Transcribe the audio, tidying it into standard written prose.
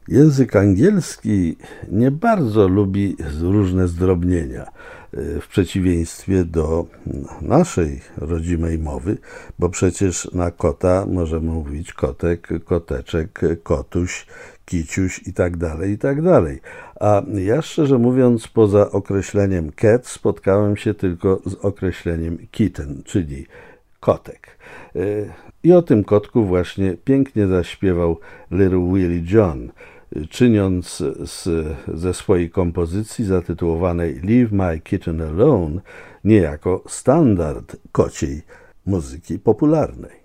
Język angielski nie bardzo lubi różne zdrobnienia, w przeciwieństwie do naszej rodzimej mowy, bo przecież na kota możemy mówić kotek, koteczek, kotuś, kiciuś i tak dalej, i tak dalej. A ja, szczerze mówiąc, poza określeniem cat spotkałem się tylko z określeniem kitten, czyli kotek. I o tym kotku właśnie pięknie zaśpiewał Little Willie John, czyniąc ze swojej kompozycji zatytułowanej Leave My Kitten Alone niejako standard kociej muzyki popularnej.